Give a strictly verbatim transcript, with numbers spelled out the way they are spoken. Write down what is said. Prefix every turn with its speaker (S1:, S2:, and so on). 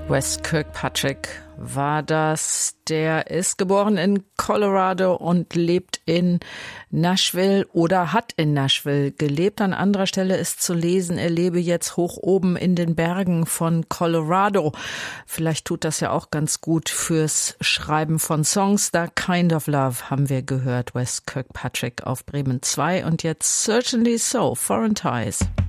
S1: Wes Kirkpatrick war das. Der ist geboren in Colorado und lebt in Nashville oder hat in Nashville gelebt. An anderer Stelle ist zu lesen, er lebe jetzt hoch oben in den Bergen von Colorado. Vielleicht tut das ja auch ganz gut fürs Schreiben von Songs. Da Kind of Love haben wir gehört. Wes Kirkpatrick auf Bremen zwei und jetzt Certainly So, Foreign Ties.